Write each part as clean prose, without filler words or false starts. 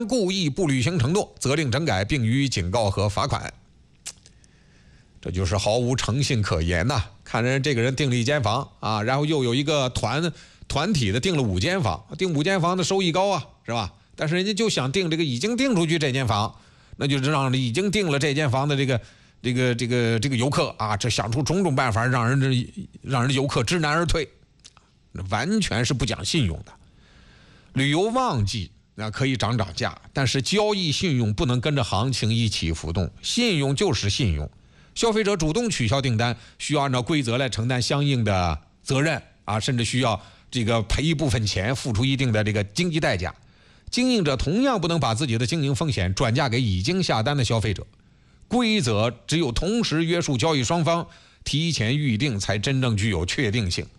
故意不履行承诺，责令整改，并予以警告和罚款。这就是毫无诚信可言呐！看人这个人订了1间房啊，然后又有一个团体的订了5间房，订5间房的收益高啊，是吧？但是人家就想订这个已经订出去这间房，那就让已经订了这间房的这个游客啊，这想出种种办法让人游客知难而退，完全是不讲信用的。旅游旺季那可以涨价，但是交易信用不能跟着行情一起浮动，信用就是信用。消费者主动取消订单，需要按照规则来承担相应的责任啊，甚至需要这个赔一部分钱，付出一定的这个经济代价。经营者同样不能把自己的经营风险转嫁给已经下单的消费者。规则只有同时约束交易双方，提前预定才真正具有确定性。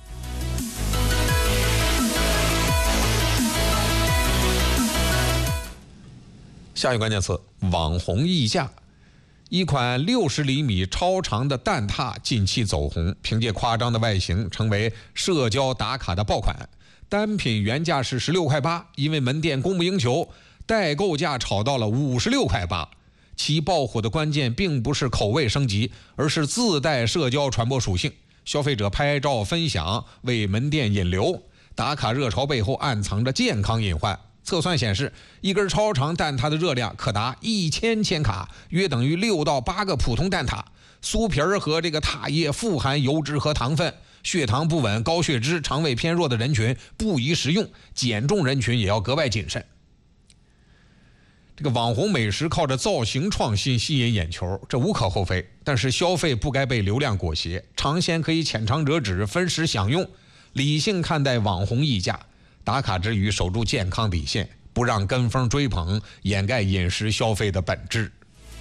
下一个关键词：网红溢价。一款60厘米超长的蛋挞近期走红，凭借夸张的外形成为社交打卡的爆款。单品原价是16.8块，因为门店供不应求，代购价炒到了56.8块。其爆火的关键并不是口味升级，而是自带社交传播属性。消费者拍照分享，为门店引流。打卡热潮背后暗藏着健康隐患。测算显示，一根超长蛋挞的热量可达1000千卡，约等于6到8个普通蛋挞。酥皮儿和这个挞液富含油脂和糖分，血糖不稳、高血脂、肠胃偏弱的人群不宜食用，减重人群也要格外谨慎。这个网红美食靠着造型创新吸引眼球，这无可厚非，但是消费不该被流量裹挟，尝鲜可以浅尝辄止，分时享用，理性看待网红溢价。打卡之余守住健康底线，不让跟风追捧掩盖饮食消费的本质。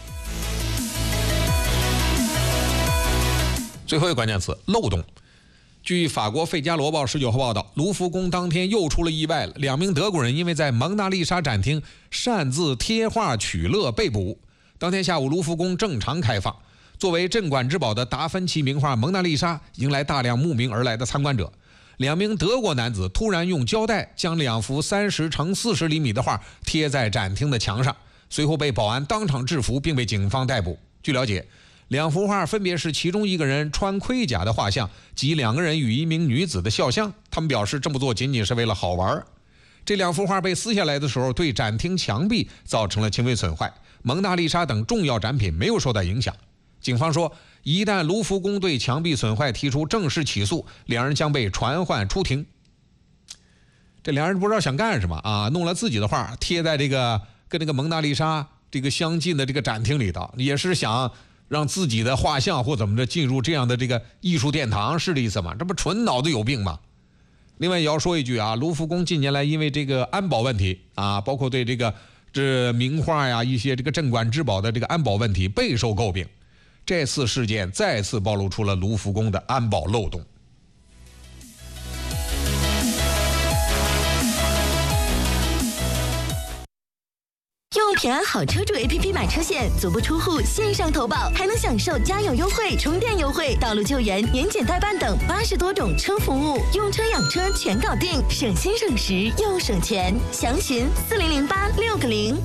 最后一个关键词：漏洞。据法国《费加罗报》19号报道，卢浮宫当天又出了意外了，2名德国人因为在蒙娜丽莎展厅擅自贴画取乐被捕。当天下午，卢浮宫正常开放，作为镇馆之宝的达芬奇名画《蒙娜丽莎》迎来大量慕名而来的参观者。2名德国男子突然用胶带将2幅30乘40厘米的画贴在展厅的墙上，随后被保安当场制服并被警方逮捕。据了解，2幅画分别是其中一个人穿盔甲的画像及2个人与一名女子的肖像，他们表示这么做仅仅是为了好玩。这2幅画被撕下来的时候，对展厅墙壁造成了轻微损坏，蒙娜丽莎等重要展品没有受到影响。警方说，一旦卢浮宫对墙壁损坏提出正式起诉，2人将被传唤出庭。这2人不知道想干什么啊，弄了自己的画贴在这个跟这个蒙娜丽莎这个相近的这个展厅里头，也是想让自己的画像或怎么着进入这样的这个艺术殿堂，是这意思吗？这不纯脑子有病吗？另外也要说一句啊，卢浮宫近年来因为这个安保问题啊，包括对这名画呀一些这个镇馆之宝的这个安保问题备受诟病。这次事件再次暴露出了卢浮宫的安保漏洞。 用平安好车主 APP 买车险，足不出户线上投保，还能享受加油优惠、充电优惠、道路救援、年检代办等80多种车服务，用车养车全搞定，省心省时又省钱。详询4008-6个0。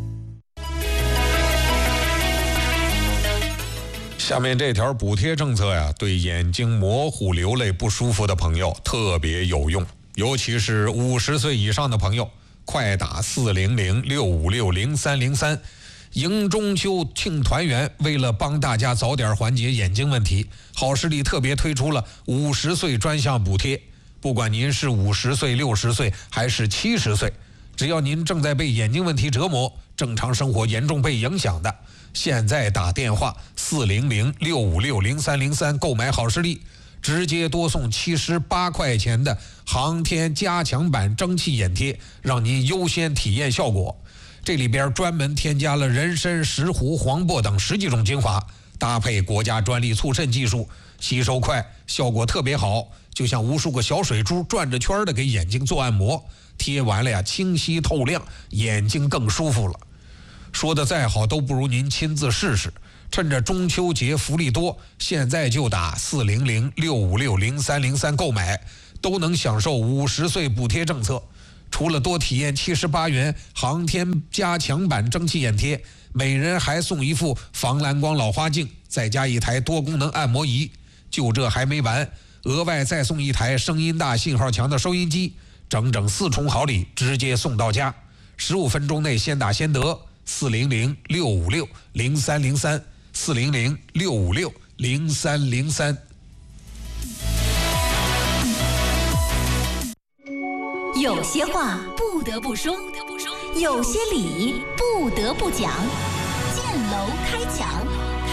下面这条补贴政策呀，对眼睛模糊、流泪不舒服的朋友特别有用，尤其是50岁以上的朋友，快打400-656-0303。迎中秋庆团圆，为了帮大家早点缓解眼睛问题，好视力特别推出了50岁专项补贴。不管您是50岁、60岁还是70岁，只要您正在被眼睛问题折磨，正常生活严重被影响的，现在打电话400-656-0303购买好视力，直接多送78块钱的航天加强版蒸汽眼贴，让您优先体验效果。这里边专门添加了人参、石斛、黄柏等10几种精华，搭配国家专利促渗技术，吸收快，效果特别好，就像无数个小水珠转着圈的给眼睛做按摩，贴完了呀，清晰透亮，眼睛更舒服了。说的再好都不如您亲自试试。趁着中秋节福利多，现在就打400-656-0303购买，都能享受50岁补贴政策。 除了多体验78元航天加强版蒸汽眼贴，每人还送一副防蓝光老花镜，再加一台多功能按摩仪。就这还没完，额外再送一台声音大、信号强的收音机，整整4重好礼，直接送到家。15分钟内先打先得，400-656-0303 400-656-0303。 有些话不得不说，有些理不得不讲。建楼开讲，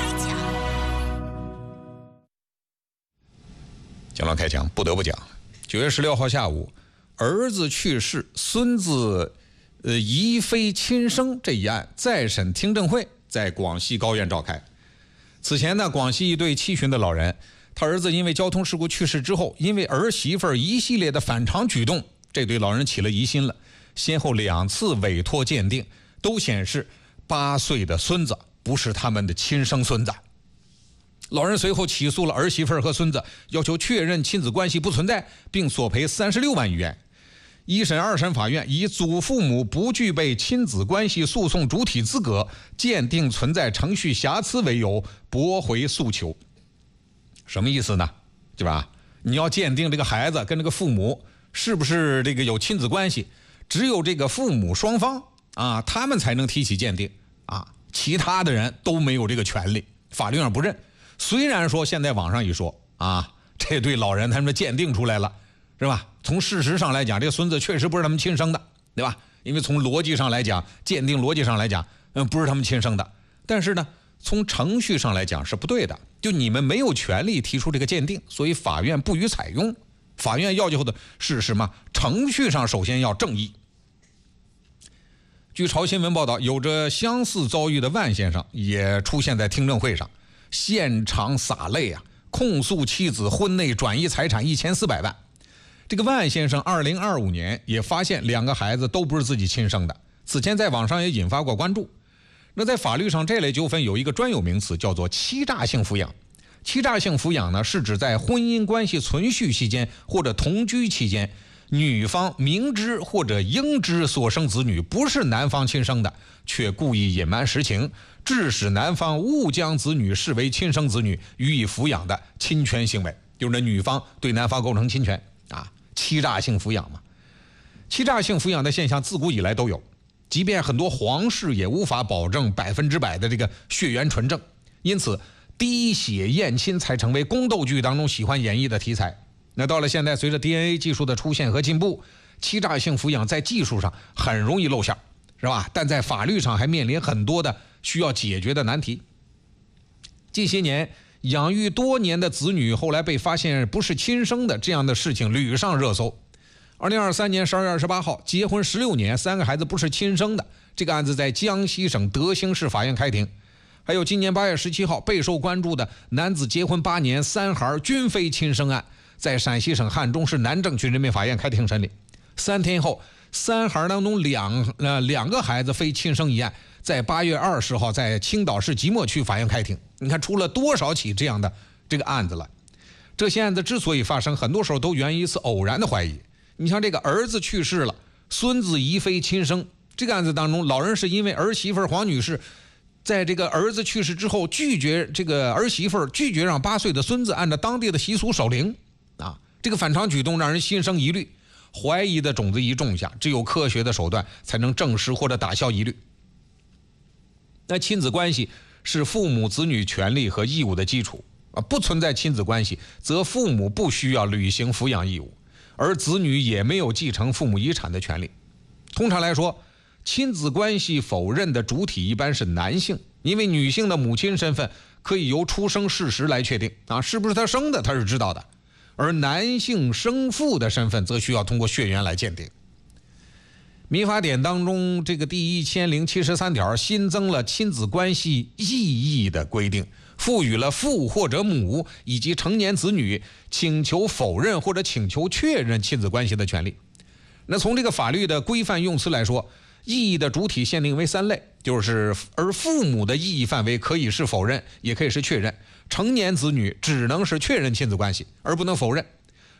建楼开讲不得不讲。9月16号下午，儿子去世，孙子疑非亲生这一案再审听证会在广西高院召开。此前呢，广西一对70旬的老人，他儿子因为交通事故去世之后，因为儿媳妇一系列的反常举动，这对老人起了疑心了，先后2次委托鉴定，都显示8岁的孙子不是他们的亲生孙子。老人随后起诉了儿媳妇和孙子，要求确认亲子关系不存在，并索赔36万余元。1审、2审法院以祖父母不具备亲子关系诉讼主体资格，鉴定存在程序瑕疵为由，驳回诉求。什么意思呢？对吧？你要鉴定这个孩子跟这个父母是不是这个有亲子关系，只有这个父母双方啊，他们才能提起鉴定啊，其他的人都没有这个权利，法律上不认。虽然说现在网上一说啊，这对老人他们鉴定出来了，是吧？从事实上来讲，这个孙子确实不是他们亲生的，对吧？因为从逻辑上来讲，鉴定逻辑上来讲，不是他们亲生的。但是呢，从程序上来讲是不对的，就你们没有权利提出这个鉴定，所以法院不予采用。法院要求的是什么？程序上首先要正义。据朝新闻报道，有着相似遭遇的万先生也出现在听证会上，现场洒泪啊，控诉妻子婚内转移财产1400万。这个万先生2025年也发现2个孩子都不是自己亲生的，此前在网上也引发过关注。那在法律上，这类纠纷有一个专有名词，叫做欺诈性抚养。欺诈性抚养呢，是指在婚姻关系存续期间或者同居期间，女方明知或者应知所生子女不是男方亲生的，却故意隐瞒实情，致使男方误将子女视为亲生子女，予以抚养的侵权行为，就是女方对男方构成侵权啊，欺诈性抚养嘛。欺诈性抚养的现象自古以来都有，即便很多皇室也无法保证100%的这个血缘纯正，因此滴血验亲才成为宫斗剧当中喜欢演绎的题材。那到了现在，随着 DNA 技术的出现和进步，欺诈性抚养在技术上很容易露馅，是吧？但在法律上还面临很多的需要解决的难题。近些年，养育多年的子女后来被发现不是亲生的，这样的事情屡上热搜。2023年12月28号，结婚16年，3个孩子不是亲生的，这个案子在江西省德兴市法院开庭。还有今年8月17号备受关注的男子结婚8年，3孩均非亲生案，在陕西省汉中市南郑区人民法院开庭审理。3天后，3孩当中两个孩子非亲生一案，在8月20号在青岛市即墨区法院开庭。你看出了多少起这样的这个案子了？这些案子之所以发生，很多时候都源于一次偶然的怀疑。你像这个儿子去世了，孙子疑非亲生，这个案子当中，老人是因为儿媳妇黄女士在这个儿子去世之后，拒绝这个儿媳妇拒绝让8岁的孙子按照当地的习俗守灵啊，这个反常举动让人心生疑虑，怀疑的种子一种下，只有科学的手段才能证实或者打消疑虑。那亲子关系是父母子女权利和义务的基础啊，不存在亲子关系，则父母不需要履行抚养义务，而子女也没有继承父母遗产的权利。通常来说，亲子关系否认的主体一般是男性，因为女性的母亲身份可以由出生事实来确定啊，是不是她生的她是知道的，而男性生父的身份则需要通过血缘来鉴定。民法典当中这个第1073条新增了亲子关系异议的规定，赋予了父或者母以及成年子女请求否认或者请求确认亲子关系的权利。那从这个法律的规范用词来说，异议的主体限定为3类，就是而父母的异议范围可以是否认，也可以是确认。成年子女只能是确认亲子关系，而不能否认。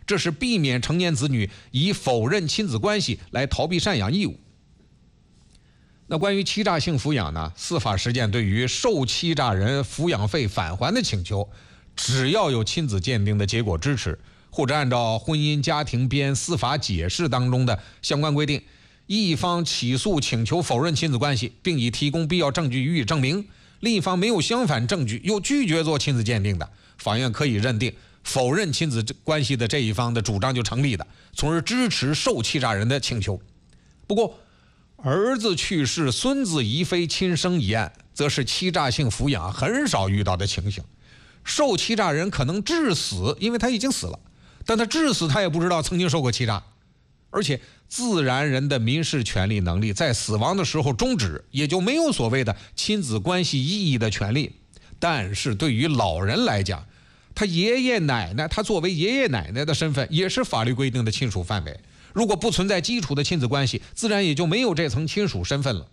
这是避免成年子女以否认亲子关系来逃避赡养义务。那关于欺诈性抚养呢，司法实践对于受欺诈人抚养费返还的请求，只要有亲子鉴定的结果支持，或者按照婚姻家庭编司法解释当中的相关规定，一方起诉请求否认亲子关系，并已提供必要证据予以证明，另一方没有相反证据又拒绝做亲子鉴定的，法院可以认定否认亲子关系的这一方的主张就成立的，从而支持受欺诈人的请求。不过儿子去世孙子疑非亲生一案，则是欺诈性抚养很少遇到的情形。受欺诈人可能致死，因为他已经死了，但他致死他也不知道曾经受过欺诈。而且自然人的民事权利能力在死亡的时候终止，也就没有所谓的亲子关系意义的权利。但是对于老人来讲，他爷爷奶奶，他作为爷爷奶奶的身份也是法律规定的亲属范围，如果不存在基础的亲子关系，自然也就没有这层亲属身份了。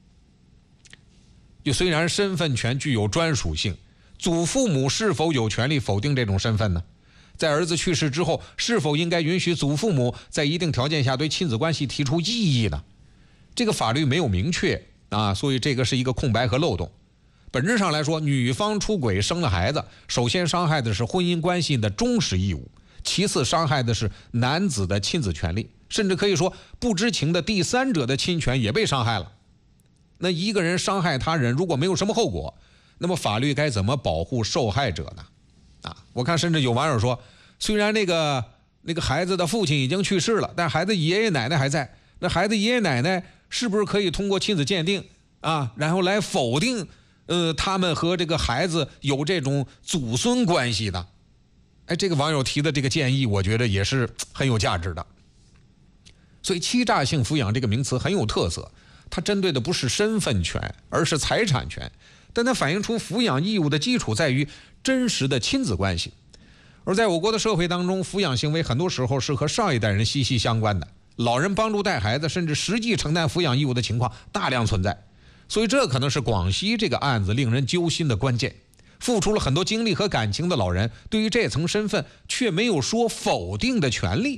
就虽然身份权具有专属性，祖父母是否有权利否定这种身份呢？在儿子去世之后，是否应该允许祖父母在一定条件下对亲子关系提出异议呢？这个法律没有明确所以这个是一个空白和漏洞。本质上来说，女方出轨生了孩子，首先伤害的是婚姻关系的忠实义务，其次伤害的是男子的亲子权利，甚至可以说不知情的第三者的侵权也被伤害了。那一个人伤害他人，如果没有什么后果，那么法律该怎么保护受害者呢？我看甚至有网友说，虽然那个孩子的父亲已经去世了，但孩子爷爷奶奶还在，那孩子爷爷奶奶是不是可以通过亲子鉴定然后来否定他们和这个孩子有这种祖孙关系呢？这个网友提的这个建议，我觉得也是很有价值的。所以欺诈性抚养这个名词很有特色，它针对的不是身份权，而是财产权，但它反映出抚养义务的基础在于真实的亲子关系。而在我国的社会当中，抚养行为很多时候是和上一代人息息相关的，老人帮助带孩子，甚至实际承担抚养义务的情况大量存在。所以这可能是广西这个案子令人揪心的关键，付出了很多精力和感情的老人，对于这层身份却没有说否定的权利。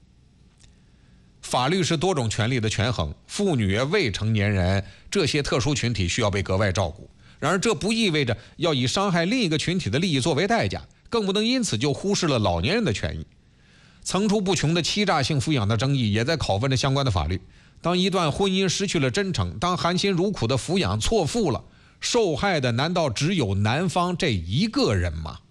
法律是多种权利的权衡，妇女、未成年人这些特殊群体需要被格外照顾。然而这不意味着要以伤害另一个群体的利益作为代价，更不能因此就忽视了老年人的权益。层出不穷的欺诈性抚养的争议也在拷问着相关的法律。当一段婚姻失去了真诚，当含辛茹苦的抚养错付了，受害的难道只有男方这一个人吗？